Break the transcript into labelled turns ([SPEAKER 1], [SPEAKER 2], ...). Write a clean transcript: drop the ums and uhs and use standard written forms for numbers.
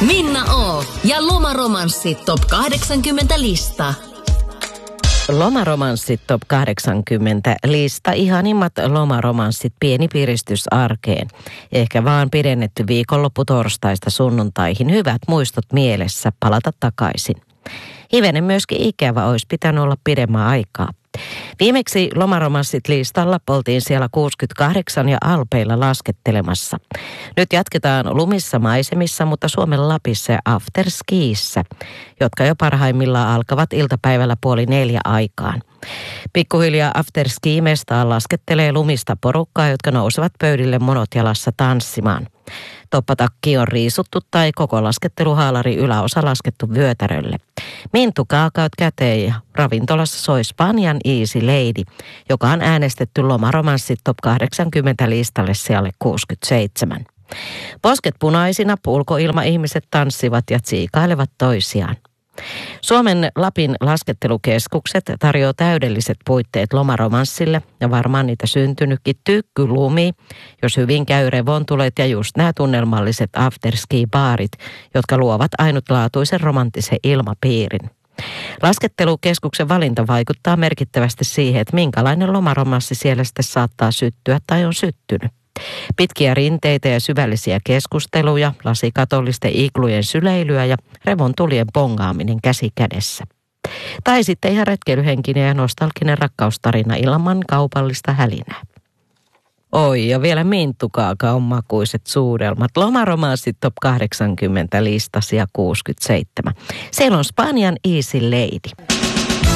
[SPEAKER 1] Minna O. ja Lomaromanssit top 80 lista.
[SPEAKER 2] Lomaromanssit top 80 lista. Ihanimmat lomaromanssit, pieni piristys arkeen. Ehkä vaan pidennetty viikonloppu torstaista sunnuntaihin. Hyvät muistot mielessä palata takaisin. Hivenen myöskin ikävä olisi pitänyt olla pidemmän aikaa. Viimeksi lomaromanssit listalla oltiin siellä 68 ja Alpeilla laskettelemassa. Nyt jatketaan lumissa maisemissa, mutta Suomen Lapissa ja afterskiissä, jotka jo parhaimmillaan alkavat iltapäivällä 3:30 aikaan. Pikkuhiljaa afterski-mestaan laskettelee lumista porukkaa, jotka nousevat pöydille monot jalassa tanssimaan. Toppatakki on riisuttu tai koko lasketteluhaalari yläosa laskettu vyötärölle. Mintukaakaot käteen ja ravintolassa soi Spanjan Easy Lady, joka on äänestetty lomaromanssit top 80 listalle sijalle 67. Posket punaisina ulkoilmaihmiset tanssivat ja tsiikailevat toisiaan. Suomen Lapin laskettelukeskukset tarjoaa täydelliset puitteet lomaromanssille ja varmaan niitä syntynytkin tykkylumi, jos hyvin käy revontulet ja just nämä tunnelmalliset afterski-baarit, jotka luovat ainutlaatuisen romanttisen ilmapiirin. Laskettelukeskuksen valinta vaikuttaa merkittävästi siihen, että minkälainen lomaromanssi siellä sitten saattaa syttyä tai on syttynyt. Pitkiä rinteitä ja syvällisiä keskusteluja, lasikatollisten iglujen syleilyä ja revontulien bongaaminen käsi kädessä. Tai sitten ihan retkeilyhenkinen ja nostalginen rakkaustarina ilman kaupallista hälinää. Oi, ja vielä minttukaakaon makuiset suudelmat. Lomaromanssit top 80 listasia 67. Siellä on Spanjan Easy Lady.